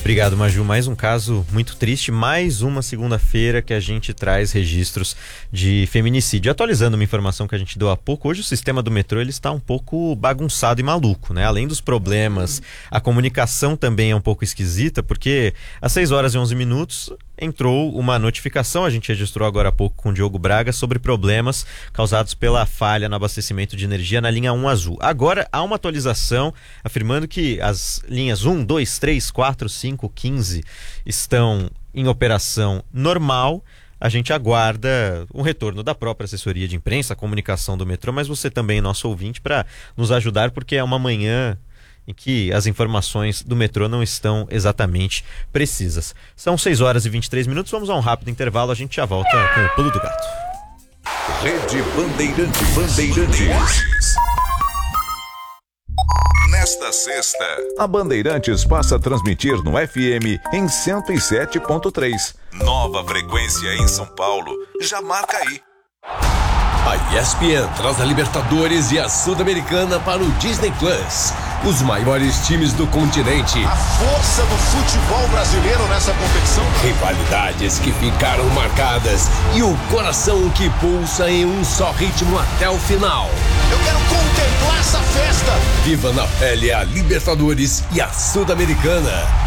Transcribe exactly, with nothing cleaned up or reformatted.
Obrigado, Maju. Mais um caso muito triste, mais uma segunda-feira que a gente traz registros de feminicídio. Atualizando uma informação que a gente deu há pouco, hoje o sistema do metrô ele está um pouco bagunçado e maluco, né? Além dos problemas, a comunicação também é um pouco esquisita, porque às seis horas e onze minutos entrou uma notificação, a gente registrou agora há pouco com o Diogo Braga, sobre problemas causados pela falha no abastecimento de energia na linha um azul. Agora há uma atualização afirmando que as linhas um, dois, três, quatro, cinco, quinze estão em operação normal. A gente aguarda um retorno da própria assessoria de imprensa, a comunicação do metrô, mas você também, nosso ouvinte, para nos ajudar, porque é uma manhã em que as informações do metrô não estão exatamente precisas. São seis horas e vinte e três minutos, vamos a um rápido intervalo, a gente já volta com o Pulo do Gato. Rede Bandeirantes. Bandeirantes. Nesta sexta, a Bandeirantes passa a transmitir no F M em cento e sete ponto três. Nova frequência em São Paulo. Já marca aí. A E S P N traz a Libertadores e a Sul-Americana para o Disney Plus. Os maiores times do continente. A força do futebol brasileiro nessa competição. Rivalidades que ficaram marcadas e o coração que pulsa em um só ritmo até o final. Eu quero contemplar essa festa. Viva na pele a Libertadores e a Sul-Americana.